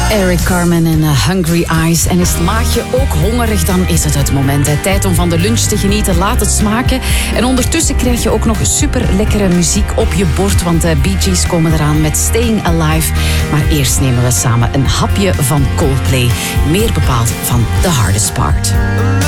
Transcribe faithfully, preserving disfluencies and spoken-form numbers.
Eric Carmen en uh, Hungry Eyes. En is het maagje ook hongerig, dan is het het moment. Hè. Tijd om van de lunch te genieten, laat het smaken. En ondertussen krijg je ook nog super lekkere muziek op je bord, want de Bee Gees komen eraan met Staying Alive. Maar eerst nemen we samen een hapje van Coldplay. Meer bepaald van The Hardest Part.